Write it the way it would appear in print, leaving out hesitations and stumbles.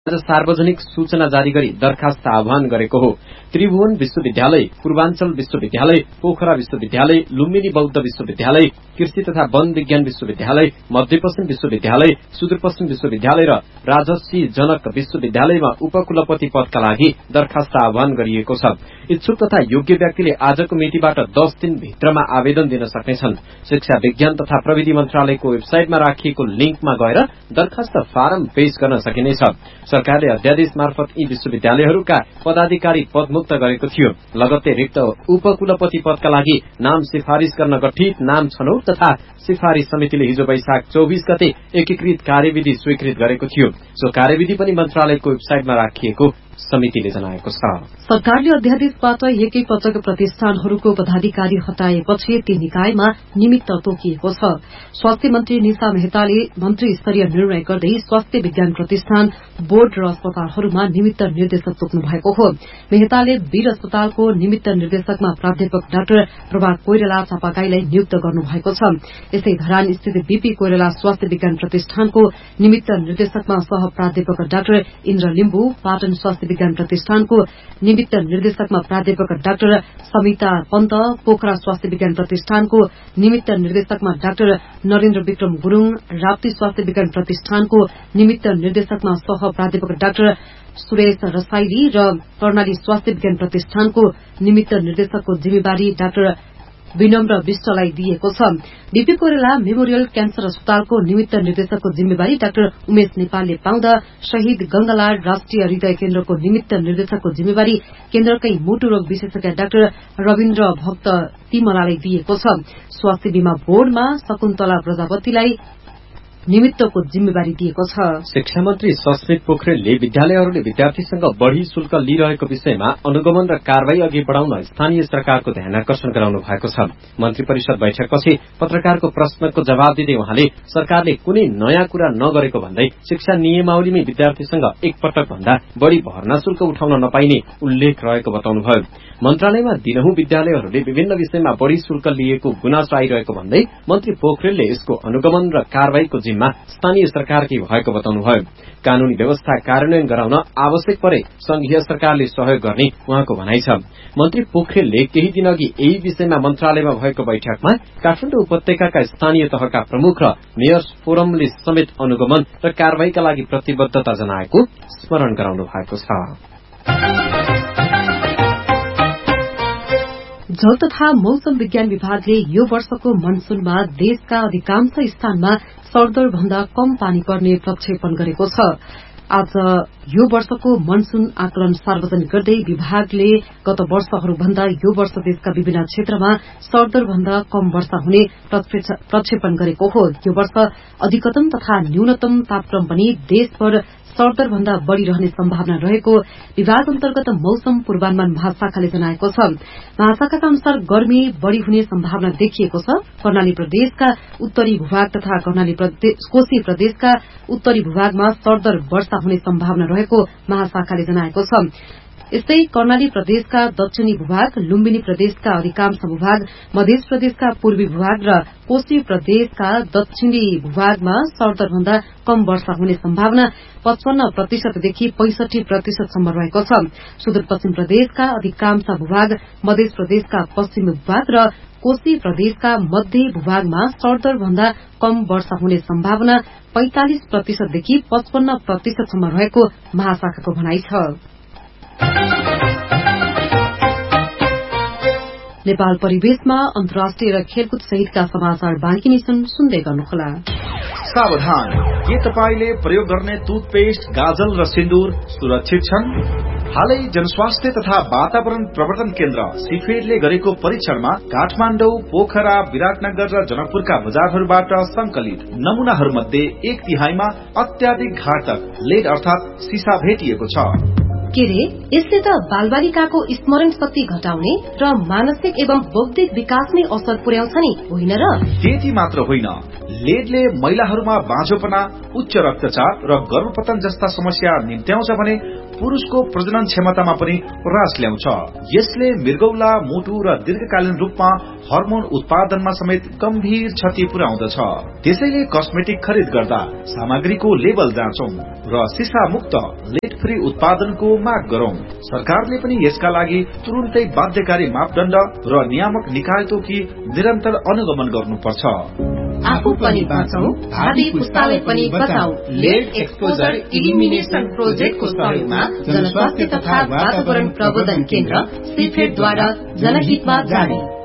सार्वजनिक सूचना जारी गरी दरखास्त आह्वान गरेको हो। त्रिभुवन विश्वविद्यालय, पूर्वाञ्चल विश्वविद्यालय, पोखरा विश्वविद्यालय, लुम्बिनी बौद्ध विश्वविद्यालय, कृषि तथा वन विज्ञान विश्वविद्यालय, मध्यपश्चिम विश्वविद्यालय, सुदूरपश्चिम विश्वविद्यालय र राजर्षि जनक विश्वविद्यालयमा उपकुलपति पदका लागि दरखास्त आह्वान गरिएको छ। इच्छुक तथा योग्य व्यक्तिले आजको मितिबाट 10 दिन भित्रमा आवेदन दिन सक्नेछन्। शिक्षा विज्ञान तथा प्रविधि मन्त्रालयको वेबसाइटमा राखिएको लिंकमा गएर दरखास्त फारम पेश गर्न सकिनेछ। सरकारले अध्यादेश मार्फत यी विश्वविद्यालयहरूका पदाधिकारी पदमुक्त गरेको थियो। लगत्तै रिक्त उपकुलपति पदका लागि नाम सिफारिश गर्न गठित नाम छनौट तथा सिफारिश समितिले हिजो वैशाख 24 गते एकीकृत कार्यविधि स्वीकृत गरेको थियो। सो कार्यविधि पनि मन्त्रालयको वेबसाइटमा राखिएको समितिले जनाएको छ। सरकारले अध्यादेशबाट एकै पटक प्रतिष्ठानहरूको पदाधिकारी हटाएपछि ती निकायमा निमित्त तोकिएको छ। स्वास्थ्य मन्त्री निशा मेहताले मन्त्री स्तरीय निर्णय गर्दै स्वास्थ्य विज्ञान प्रतिष्ठान, बोर्ड र अस्पतालहरूमा निमित्त निर्देशक तोक्नु भएको हो। मेहताले वीर अस्पतालको निमित्त निर्देशकमा प्राध्यापक डाक्टर प्रभात कोइराला चापागाईलाई नियुक्त गर्नु भएको छ। यस्तै धरान स्थित बीपी कोइराला स्वास्थ्य विज्ञान प्रतिष्ठानको निमित्त निर्देशकमा सह प्राध्यापक डाक्टर इन्द्र लिम्बू, पाटन स्वास्थ्य विज्ञान प्रतिष्ठानको निमित्त निर्देशकमा प्राध्यापक डाक्टर समिता पन्त, पोखरा स्वास्थ्य विज्ञान प्रतिष्ठानको निमित्त निर्देशकमा डाक्टर नरेन्द्र विक्रम गुरूङ, राप्ती स्वास्थ्य विज्ञान प्रतिष्ठानको निमित्त निर्देशकमा सह प्राध्यापक डाक्टर सुरेश रसाइली र कर्णाली स्वास्थ्य विज्ञान प्रतिष्ठानको निमित्त निर्देशकको जिम्मेवारी डाक्टर विनम्र विष्टलाई दिएको छ। बीपी कोइराला मेमोरियल क्यान्सर अस्पतालको निमित्त निर्देशकको जिम्मेवारी डाक्टर उमेश नेपालले पाउँदा शहीद गंगालाल राष्ट्रिय हृदय केन्द्रको निमित्त निर्देशकको जिम्मेवारी केन्द्रकै मुटु रोग विशेषज्ञ डाक्टर रविन्द्र भक्त तिमलालाई दिएको छ। स्वास्थ्य बीमा बोर्डमा शकुन्तला प्रजापतिलाई निमित्तको जिम्मेवारी दिएको छ। शिक्षा मन्त्री सस्मित पोखरेलले विद्यालयहरूले विद्यार्थीसँग बढ़ी शुल्क लिइरहेको विषयमा अनुगमन र कारवाही अघि बढ़ाउन स्थानीय सरकारको ध्यानाकर्षण गराउनु भएको छ। मन्त्री परिषद बैठकपछि पत्रकारको प्रश्नको जवाब दिँदै उहाँले सरकारले कुनै नयाँ कुरा नगरेको भन्दै शिक्षा नियमावलीमै विद्यार्थीसँग एकपटक भन्दा बढ़ी भर्ना शुल्क उठाउन नपाइने उल्लेख रहेको बताउनुभयो। मन्त्रालयमा दिनहुँ विद्यालयहरूले विभिन्न विषयमा बढ़ी शुल्क लिएको गुनासो आइरहेको भन्दै मन्त्री पोखरेलले यसको अनुगमन र कारवाहीको जिम्मा स्थानीय सरकारकै भएको बताउनुभयो। कानूनी व्यवस्था कार्यान्वयन गराउन आवश्यक परे संघीय सरकारले सहयोग गर्ने उहाँको भनाइ छ। मन्त्री पोखरेलले केही दिन अघि यही विषयमा मन्त्रालयमा भएको बैठकमा काठमाडौँ उपत्यकाका स्थानीय तहका प्रमुख र मेयर्स फोरमले समेत अनुगमन र कारवाहीका लागि प्रतिबद्धता जनाएको स्मरण गराउनु भएको छ। जल तथा मौसम विज्ञान विभागले यो वर्षको मनसूनमा देशका अधिकांश स्थानमा सरदर भन्दा कम पानी पर्ने प्रक्षेपण गरेको छ। आज यो वर्षको मनसून आकलन सार्वजनिक गर्दै विभागले गत वर्षहरूभन्दा यो वर्ष देशका विभिन्न क्षेत्रमा सरदर भन्दा कम वर्षा हुने प्रक्षेपण गरेको हो। यो वर्ष अधिकतम तथा न्यूनतम तापक्रम पनि देशभर सरदर भन्दा बढ़ी रहने सम्भावना रहेको विभाग अन्तर्गत मौसम पूर्वानुमान महाशाखाले जनाएको छ। महाशाखाका अनुसार गर्मी बढ़ी हुने सम्भावना देखिएको छ। कर्णाली प्रदेशका उत्तरी भूभाग तथा कोशी प्रदेशका उत्तरी भूभागमा सरदर वर्षा हुने सम्भावना रहेको महाशाखाले जनाएको छ। यस्तै कर्णाली प्रदेशका दक्षिणी भूभाग, लुम्बिनी प्रदेशका अधिकांश भूभाग, मध्य प्रदेशका पूर्वी भूभाग र कोशी प्रदेशका दक्षिणी भूभागमा सरदर भन्दा कम वर्षा हुने सम्भावना 55% देखि 65% सम्म रहेको छ। सुदूरपश्चिम प्रदेशका अधिकांश भूभाग, मध्य प्रदेशका पश्चिमी भूभाग र कोशी प्रदेशका मध्य भूभागमा सरदर भन्दा कम वर्षा हुने सम्भावना 45% देखि 55% सम्म रहेको महाशाखाको भनाइ छ। नेपाल परिवेशमा अन्तर्राष्ट्रिय र खेलकुद सहितका समाचार बाँकी नै छन्, सुन्दै गर्नुहोला। सावधान, के तपाईले प्रयोग गर्ने टुथपेस्ट, गाजल र सिन्दूर सुरक्षित छन्? हालै जनस्वास्थ्य तथा वातावरण प्रवर्तन केन्द्र सिफेडले गरेको परीक्षणमा काठमाडौँ, पोखरा, विराटनगर र जनकपुरका बजारहरूबाट संकलित नमूनाहरूमध्ये 1/3 अत्याधिक घातक लेड अर्थात सीसा भेटिएको छ। के रे, यसले त बालबालिकाको स्मरण शक्ति घटाउने र मानसिक एवं बौद्धिक विकास नै असर पुर्याउँछ नि, होइन र? त्यति मात्र होइन, लेडले महिलाहरूमा बाँझोपना, उच्च रक्तचाप र गर्भपतन जस्ता समस्या निम्त्याउँछ भने पुरुषको प्रजनन क्षमतामा पनि ह्रास ल्याउँछ। यसले मृगौला, मुटु र दीर्घकालीन रूपमा हर्मोन उत्पादनमा समेत गम्भीर क्षति पुर्याउँदछ। त्यसैले कस्मेटिक खरिद गर्दा सामग्रीको लेबल जाँचौं र सिसा मुक्त लेड फ्री उत्पादनको माग गरौं। सरकारले पनि यसका लागि तुरुन्तै बाध्यकारी मापदण्ड र नियामक निकाय तोकी निरन्तर अनुगमन गर्नुपर्छ। आफू पनि बाँचौं, भावी पुस्तालाई पनि बचाऊ। लेड एक्सपोजर इलिमिनेसन प्रोजेक्टको सहयोगमा जनस्वास्थ्य तथा वातावरण प्रबन्धन केन्द्र सिफेडद्वारा जनहितमा जारी।